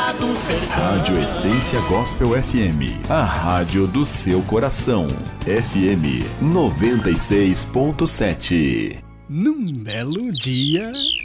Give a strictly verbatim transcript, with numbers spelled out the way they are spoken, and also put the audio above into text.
do sertão. Rádio Essência Gospel F M, a rádio do seu coração. F M noventa e seis ponto sete. Num belo dia...